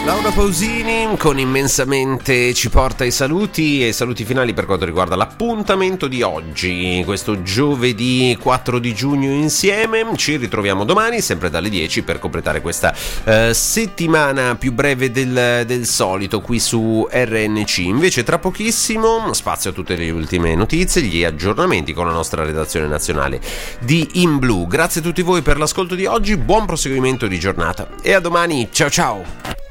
Laura Pausini con Immensamente ci porta i saluti e saluti finali per quanto riguarda l'appuntamento di oggi, questo giovedì 4 di giugno insieme. Ci ritroviamo domani sempre dalle 10 per completare questa settimana più breve del solito qui su RNC. Invece tra pochissimo spazio a tutte le ultime notizie, gli aggiornamenti con la nostra redazione nazionale di In Blu. Grazie a tutti voi per l'ascolto di oggi, buon proseguimento di giornata e a domani, ciao ciao!